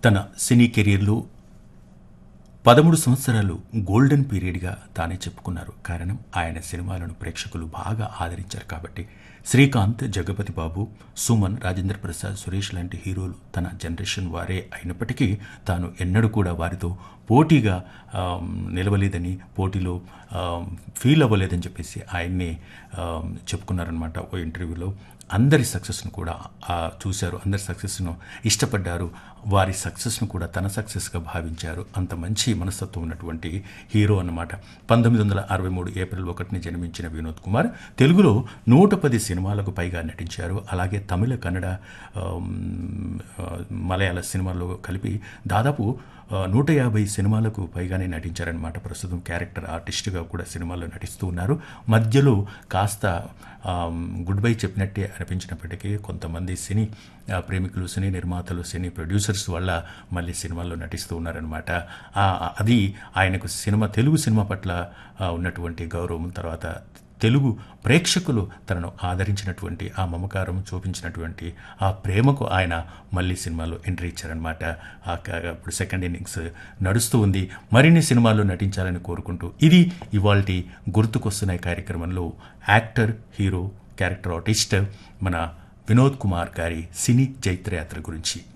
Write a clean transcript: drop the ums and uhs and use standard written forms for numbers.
తన సినీ కెరీర్లో 13 సంవత్సరాలు గోల్డెన్ పీరియడ్గా తానే చెప్పుకున్నారు. కారణం ఆయన సినిమాలను ప్రేక్షకులు బాగా ఆదరించారు కాబట్టి. శ్రీకాంత్, జగపతి బాబు, సుమన్, రాజేంద్ర ప్రసాద్, సురేష్ లాంటి హీరోలు తన జనరేషన్ వారే అయినప్పటికీ తాను ఎన్నడూ కూడా వారితో పోటీగా నిలవలేదని, పోటీలో ఫీల్ అవ్వలేదని చెప్పేసి ఆయన్ని చెప్పుకున్నారనమాట ఓ ఇంటర్వ్యూలో. అందరి సక్సెస్ను కూడా చూశారు, అందరి సక్సెస్ను ఇష్టపడ్డారు, వారి సక్సెస్ను కూడా తన సక్సెస్గా భావించారు. అంత మంచి మనస్తత్వం ఉన్నటువంటి హీరో అన్నమాట. 1963 ఏప్రిల్ 1ని జన్మించిన వినోద్ కుమార్ తెలుగులో 110 సినిమాలకు పైగా నటించారు. అలాగే తమిళ, కన్నడ, మలయాళ సినిమాల్లో కలిపి దాదాపు 150 సినిమాలకు పైగానే నటించారనమాట. ప్రస్తుతం క్యారెక్టర్ ఆర్టిస్ట్గా కూడా సినిమాల్లో నటిస్తూ ఉన్నారు. మధ్యలో కాస్త గుడ్ బై చెప్పినట్టే అనిపించినప్పటికీ కొంతమంది సినీ ప్రేమికులు, సినీ నిర్మాతలు, సినీ ప్రొడ్యూసర్స్ వల్ల మళ్ళీ సినిమాల్లో నటిస్తూ ఉన్నారనమాట. అది ఆయనకు తెలుగు సినిమా పట్ల ఉన్నటువంటి గౌరవం, తర్వాత తెలుగు ప్రేక్షకులు తనను ఆదరించినటువంటి ఆ మమకారం చూపించినటువంటి ఆ ప్రేమకు ఆయన మళ్ళీ సినిమాలో ఎంట్రీ ఇచ్చారనమాట. ఇప్పుడు సెకండ్ ఇన్నింగ్స్ నడుస్తూ ఉంది. మరిన్ని సినిమాల్లో నటించాలని కోరుకుంటూ ఇది ఇవాల్టి గుర్తుకొస్తున్నాయి కార్యక్రమంలో యాక్టర్, హీరో, క్యారెక్టర్ ఆర్టిస్ట్ మన వినోద్ కుమార్ గారి సినీ జైత్రయాత్ర గురించి.